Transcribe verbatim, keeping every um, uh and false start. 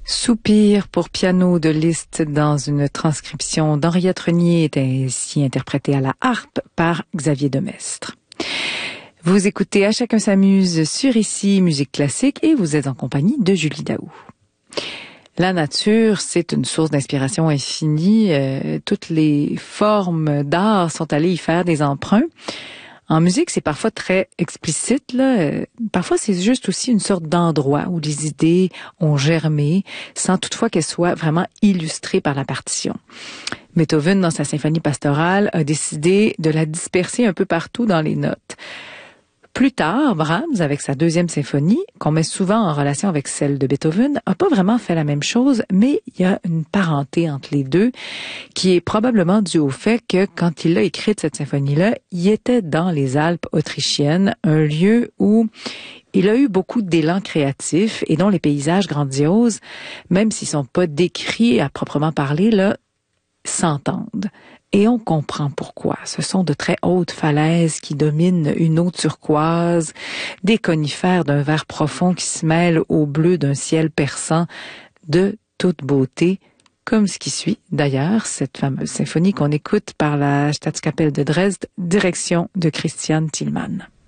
Soupir pour piano de Liszt dans une transcription d'Henriette Renier est ainsi interprétée à la harpe par Xavier Demestre. Vous écoutez À chacun s'amuse sur Ici Musique classique et vous êtes en compagnie de Julie Daou. La nature, c'est une source d'inspiration infinie. Euh, toutes les formes d'art sont allées y faire des emprunts. En musique, c'est parfois très explicite, là. Euh, parfois, c'est juste aussi une sorte d'endroit où les idées ont germé, sans toutefois qu'elles soient vraiment illustrées par la partition. Beethoven, dans sa symphonie pastorale, a décidé de la disperser un peu partout dans les notes. Plus tard, Brahms, avec sa deuxième symphonie, qu'on met souvent en relation avec celle de Beethoven, a pas vraiment fait la même chose, mais il y a une parenté entre les deux qui est probablement due au fait que quand il a écrit cette symphonie-là, il était dans les Alpes autrichiennes, un lieu où il a eu beaucoup d'élan créatif et dont les paysages grandioses, même s'ils sont pas décrits à proprement parler, là, s'entendent. Et on comprend pourquoi. Ce sont de très hautes falaises qui dominent une eau turquoise, des conifères d'un vert profond qui se mêlent au bleu d'un ciel perçant de toute beauté, comme ce qui suit d'ailleurs cette fameuse symphonie qu'on écoute par la Staatskapelle de Dresde, direction de Christian Thielmann.